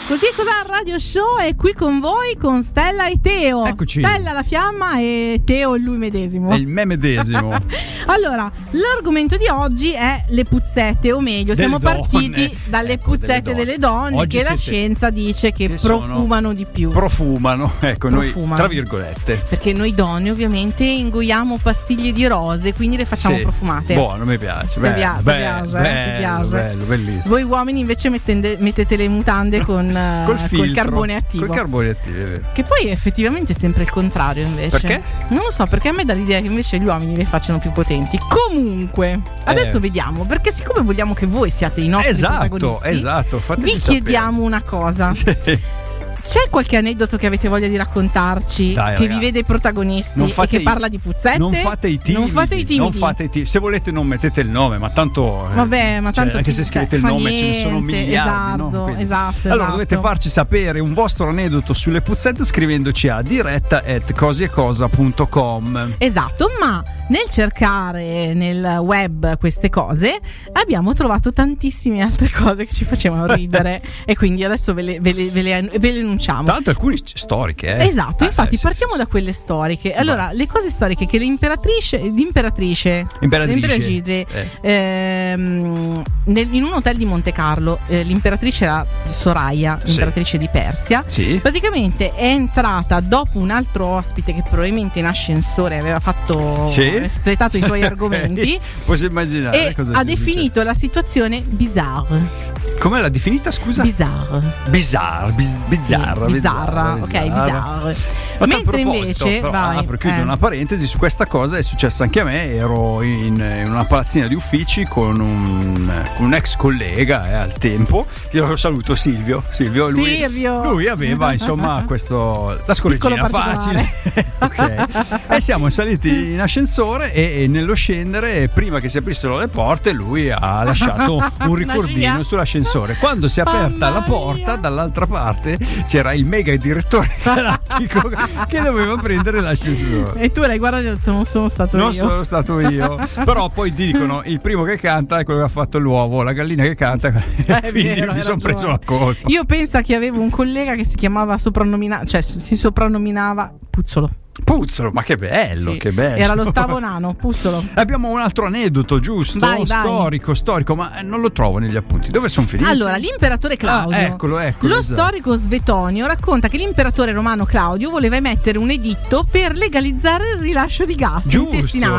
Così Cos'ha Radio Show è qui con voi con Stella e Teo. Eccoci. Stella la fiamma e Teo il lui medesimo. È il me medesimo. Allora, l'argomento di oggi è le puzzette, o meglio, siamo partiti dalle puzzette delle donne Oggi che la scienza dice che profumano di più. Profumano, ecco, noi tra virgolette. Perché noi donne ovviamente ingoiamo pastiglie di rose, quindi le facciamo profumate. Buono, mi piace. Ti piace. Bello, bellissimo. Voi uomini invece mettete le mutande con col carbone attivo. Col carbone attivo, è vero. Che poi effettivamente è sempre il contrario invece. Perché? Non lo so, perché a me dà l'idea che invece gli uomini le facciano più potenti. Comunque, adesso vediamo, perché siccome vogliamo che voi siate i nostri protagonisti, vi chiediamo una cosa. C'è qualche aneddoto che avete voglia di raccontarci? Dai, che ragazzi, vi vede i protagonisti e che parla di puzzette? Non fate i timidi. Se volete non mettete il nome, ma tanto vabbè, ma tanto anche se scrivete il nome ce ne sono miliardi. Esatto. Allora dovete farci sapere un vostro aneddoto sulle puzzette scrivendoci a diretta@cosiecosa.com. Esatto, ma nel cercare nel web queste cose abbiamo trovato tantissime altre cose che ci facevano ridere e quindi adesso ve le enunciamo. Tanto alcune storiche, Esatto, infatti partiamo da quelle storiche. Allora, le cose storiche che l'imperatrice in un hotel di Monte Carlo, l'imperatrice era Soraya, imperatrice di Persia. Sì. Praticamente è entrata dopo un altro ospite che probabilmente in ascensore aveva fatto espletato i suoi argomenti. Posso immaginare e ha definito la situazione bizarre. Come l'ha definita, scusa? Bizzarra, ok, bizzarra. Mentre invece chiudo una parentesi su questa cosa, è successa anche a me. Ero in una palazzina di uffici con un ex collega al tempo. Io lo saluto, Silvio. Lui aveva insomma la scorreggina facile. Okay. E siamo saliti in ascensore e nello scendere, prima che si aprissero le porte, lui ha lasciato un ricordino sull'ascensore. Quando si è aperta la porta, dall'altra parte c'era il mega direttore galattico che doveva prendere l'ascensore. E tu l'hai guardato e hai detto: non sono stato io. Però poi dicono: il primo che canta è quello che ha fatto l'uovo, la gallina che canta. Quindi mi sono preso la colpa. Io penso che avevo un collega che si chiamava si soprannominava Puzzolo, ma che bello, che bello. Era l'ottavo nano, Puzzolo. Abbiamo un altro aneddoto, giusto? Vai. Storico, ma non lo trovo negli appunti. Dove sono finiti? Allora, l'imperatore Claudio. Eccolo. Lo storico Svetonio racconta che l'imperatore romano Claudio voleva emettere un editto per legalizzare il rilascio di gas intestinali